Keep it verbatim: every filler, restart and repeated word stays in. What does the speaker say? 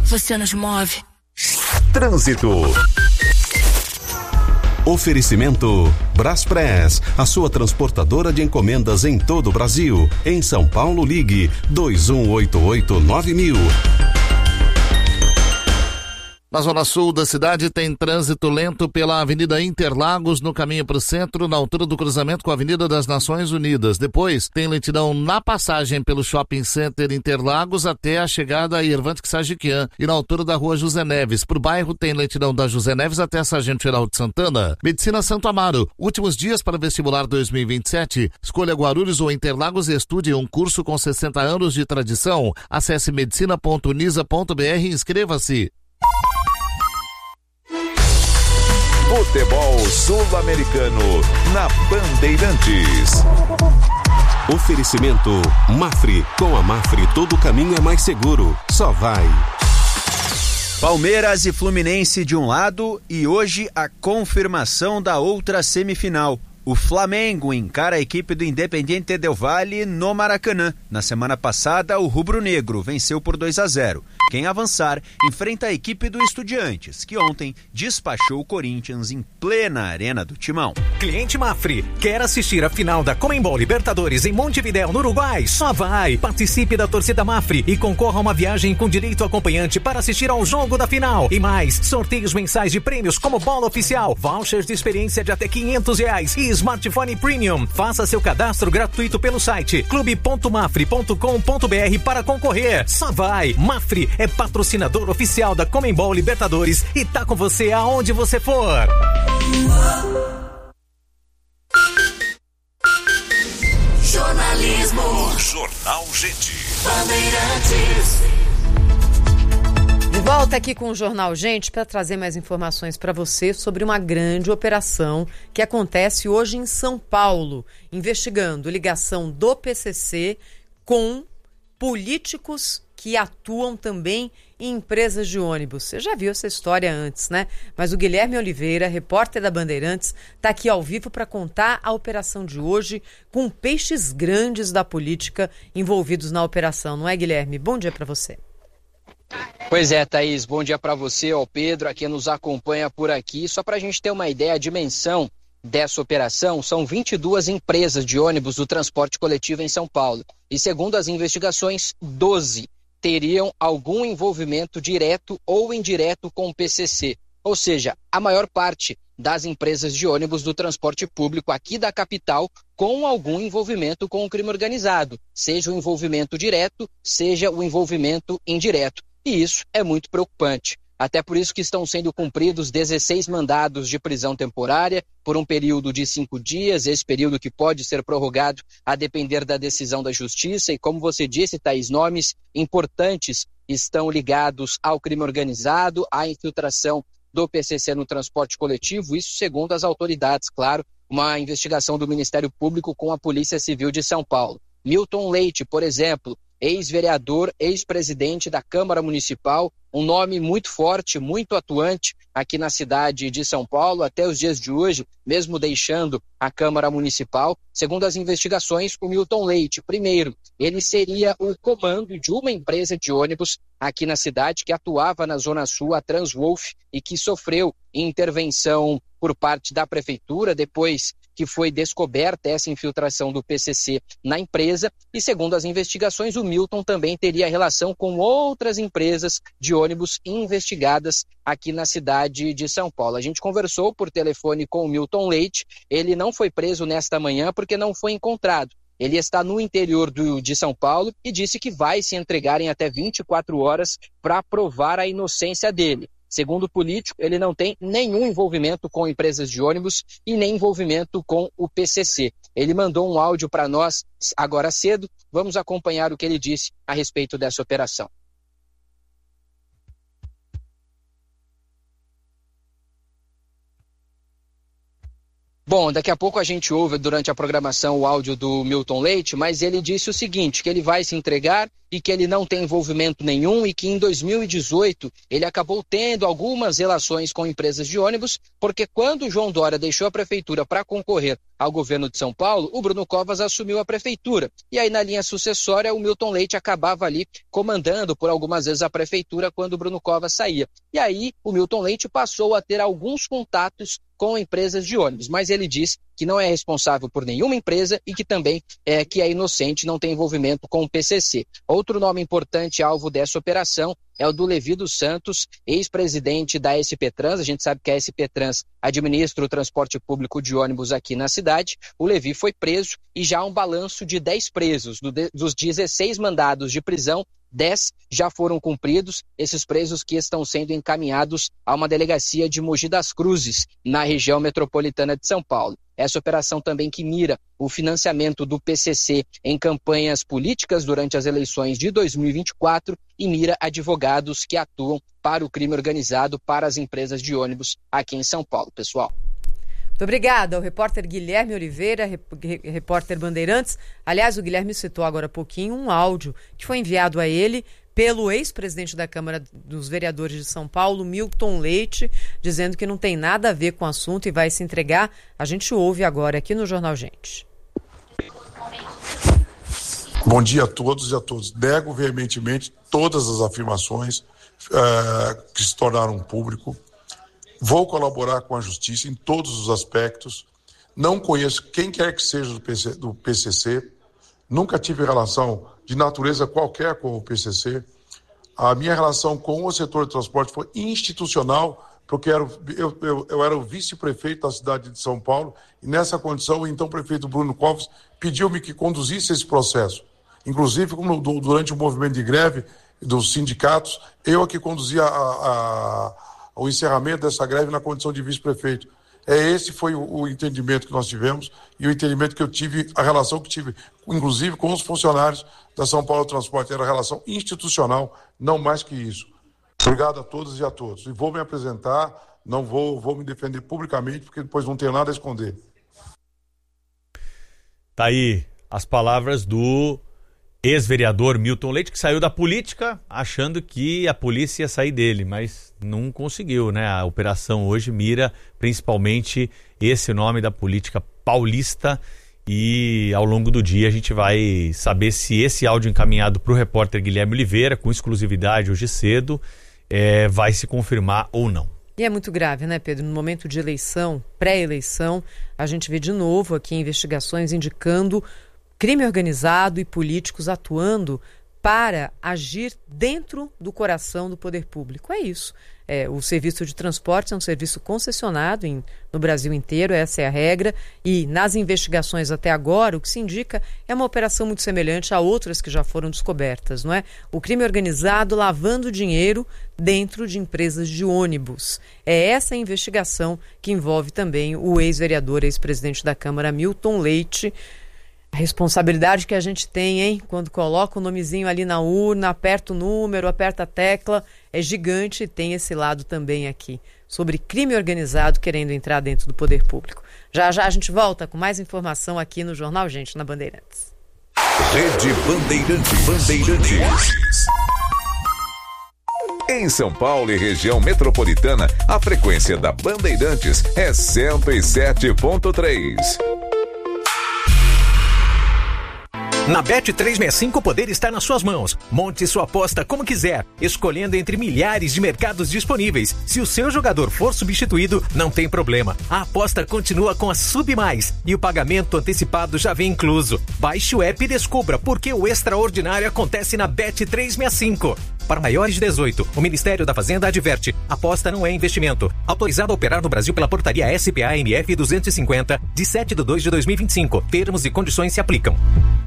você nos move. Trânsito. Oferecimento Braspress, a sua transportadora de encomendas em todo o Brasil. Em São Paulo, ligue dois um oito oito nove mil. Na zona sul da cidade tem trânsito lento pela Avenida Interlagos no caminho para o centro, na altura do cruzamento com a Avenida das Nações Unidas. Depois tem lentidão na passagem pelo Shopping Center Interlagos até a chegada a Irvante Sagiquian e na altura da Rua José Neves. Pro bairro tem lentidão da José Neves até a Sargento Geraldo Santana. Medicina Santo Amaro, últimos dias para vestibular dois mil e vinte e sete. Escolha Guarulhos ou Interlagos e estude um curso com sessenta anos de tradição. Acesse medicina ponto unisa ponto br e inscreva-se. Futebol Sul-Americano na Bandeirantes. Oferecimento Mafre. Com a Mafre todo caminho é mais seguro. Só vai. Palmeiras e Fluminense de um lado e hoje a confirmação da outra semifinal. O Flamengo encara a equipe do Independiente Del Valle no Maracanã. Na semana passada, o rubro-negro venceu por dois a zero. Quem avançar enfrenta a equipe do Estudiantes, que ontem despachou o Corinthians em plena arena do Timão. Cliente Mafre, quer assistir a final da Conmebol Libertadores em Montevidéu, no Uruguai? Só vai! Participe da torcida Mafre e concorra a uma viagem com direito acompanhante para assistir ao jogo da final. E mais, sorteios mensais de prêmios como bola oficial, vouchers de experiência de até quinhentos reais e smartphone premium. Faça seu cadastro gratuito pelo site clube ponto mafre ponto com ponto br para concorrer. Só vai! Mafre é patrocinador oficial da Conmebol Libertadores e tá com você aonde você for. Jornalismo. Jornal Gente. Bandeirantes. De volta aqui com o Jornal Gente para trazer mais informações para você sobre uma grande operação que acontece hoje em São Paulo, investigando ligação do P C C com políticos que atuam também em empresas de ônibus. Você já viu essa história antes, né? Mas o Guilherme Oliveira, repórter da Bandeirantes, está aqui ao vivo para contar a operação de hoje com peixes grandes da política envolvidos na operação. Não é, Guilherme? Bom dia para você. Pois é, Thaís. Bom dia para você, ao Pedro, a quem nos acompanha por aqui. Só para a gente ter uma ideia, a dimensão dessa operação, são vinte e duas empresas de ônibus do transporte coletivo em São Paulo. E segundo as investigações, doze teriam algum envolvimento direto ou indireto com o P C C. Ou seja, a maior parte das empresas de ônibus do transporte público aqui da capital com algum envolvimento com o crime organizado, seja o envolvimento direto, seja o envolvimento indireto. E isso é muito preocupante. Até por isso que estão sendo cumpridos dezesseis mandados de prisão temporária por um período de cinco dias, esse período que pode ser prorrogado a depender da decisão da Justiça. E como você disse, Thaís, nomes importantes estão ligados ao crime organizado, à infiltração do P C C no transporte coletivo, isso segundo as autoridades, claro, uma investigação do Ministério Público com a Polícia Civil de São Paulo. Milton Leite, por exemplo, ex-vereador, ex-presidente da Câmara Municipal, um nome muito forte, muito atuante aqui na cidade de São Paulo, até os dias de hoje, mesmo deixando a Câmara Municipal. Segundo as investigações, o Milton Leite, primeiro, ele seria o comando de uma empresa de ônibus aqui na cidade que atuava na Zona Sul, a Transwolf, e que sofreu intervenção por parte da prefeitura depois que foi descoberta essa infiltração do P C C na empresa. E segundo as investigações, o Milton também teria relação com outras empresas de ônibus investigadas aqui na cidade de São Paulo. A gente conversou por telefone com o Milton Leite, ele não foi preso nesta manhã porque não foi encontrado. Ele está no interior do, de São Paulo e disse que vai se entregar em até vinte e quatro horas para provar a inocência dele. Segundo o político, ele não tem nenhum envolvimento com empresas de ônibus e nem envolvimento com o P C C. Ele mandou um áudio para nós agora cedo. Vamos acompanhar o que ele disse a respeito dessa operação. Bom, daqui a pouco a gente ouve durante a programação o áudio do Milton Leite, mas ele disse o seguinte, que ele vai se entregar e que ele não tem envolvimento nenhum e que em dois mil e dezoito ele acabou tendo algumas relações com empresas de ônibus, porque quando o João Dória deixou a prefeitura para concorrer ao governo de São Paulo, o Bruno Covas assumiu a prefeitura. E aí na linha sucessória o Milton Leite acabava ali comandando por algumas vezes a prefeitura quando o Bruno Covas saía. E aí o Milton Leite passou a ter alguns contatos com empresas de ônibus, mas ele diz que não é responsável por nenhuma empresa e que também é que é inocente, não tem envolvimento com o P C C. Outro nome importante alvo dessa operação é o do Levi dos Santos, ex-presidente da S P Trans. A gente sabe que a S P Trans administra o transporte público de ônibus aqui na cidade. O Levi foi preso e já há um balanço de dez presos. Do de, dos dezesseis mandados de prisão, dez já foram cumpridos, esses presos que estão sendo encaminhados a uma delegacia de Mogi das Cruzes, na região metropolitana de São Paulo. Essa operação também que mira o financiamento do P C C em campanhas políticas durante as eleições de dois mil e vinte e quatro e mira advogados que atuam para o crime organizado para as empresas de ônibus aqui em São Paulo, pessoal. Muito obrigada ao repórter Guilherme Oliveira, repórter Bandeirantes. Aliás, o Guilherme citou agora há pouquinho um áudio que foi enviado a ele pelo ex-presidente da Câmara dos Vereadores de São Paulo, Milton Leite, dizendo que não tem nada a ver com o assunto e vai se entregar. A gente ouve agora aqui no Jornal Gente. Bom dia a todos e a todos. Nego veementemente todas as afirmações uh, que se tornaram público. Vou colaborar com a justiça em todos os aspectos. Não conheço quem quer que seja do P C, do P C C. Nunca tive relação de natureza qualquer com o P C C. A minha relação com o setor de transporte foi institucional, porque eu, eu, eu, eu era o vice-prefeito da cidade de São Paulo, e nessa condição o então prefeito Bruno Covas pediu-me que conduzisse esse processo. Inclusive, como durante o movimento de greve dos sindicatos, eu é que conduzia a, a, o encerramento dessa greve na condição de vice-prefeito. É, esse foi o, o entendimento que nós tivemos e o entendimento que eu tive, a relação que tive, inclusive com os funcionários da São Paulo Transporte, era relação institucional, não mais que isso. Obrigado a todas e a todos. E vou me apresentar, não vou, vou me defender publicamente, porque depois não tenho nada a esconder. Tá aí as palavras do ex-vereador Milton Leite, que saiu da política achando que a polícia ia sair dele, mas não conseguiu, né? A operação hoje mira principalmente esse nome da política paulista e ao longo do dia a gente vai saber se esse áudio encaminhado para o repórter Guilherme Oliveira, com exclusividade hoje cedo, é, vai se confirmar ou não. E é muito grave, né, Pedro? No momento de eleição, pré-eleição, a gente vê de novo aqui investigações indicando crime organizado e políticos atuando para agir dentro do coração do poder público. É isso. É, o serviço de transporte é um serviço concessionado em, no Brasil inteiro, essa é a regra, e nas investigações até agora, o que se indica é uma operação muito semelhante a outras que já foram descobertas, não é? O crime organizado lavando dinheiro dentro de empresas de ônibus. É essa a investigação que envolve também o ex-vereador, ex-presidente da Câmara, Milton Leite. A responsabilidade que a gente tem, hein? Quando coloca o nomezinho ali na urna, aperta o número, aperta a tecla, é gigante e tem esse lado também aqui, sobre crime organizado querendo entrar dentro do poder público. Já já a gente volta com mais informação aqui no Jornal Gente, na Bandeirantes. Rede Bandeirantes. Bandeirantes. Em São Paulo e região metropolitana, a frequência da Bandeirantes é cento e sete ponto três. Na Bet trezentos e sessenta e cinco o poder está nas suas mãos. Monte sua aposta como quiser, escolhendo entre milhares de mercados disponíveis. Se o seu jogador for substituído, não tem problema. A aposta continua com a Sub Mais e o pagamento antecipado já vem incluso. Baixe o app e descubra por que o extraordinário acontece na Bet trezentos e sessenta e cinco. Para maiores de dezoito, o Ministério da Fazenda adverte: aposta não é investimento. Autorizado a operar no Brasil pela portaria S P A M F duzentos e cinquenta, de sete de dois de dois mil e vinte e cinco. Termos e condições se aplicam.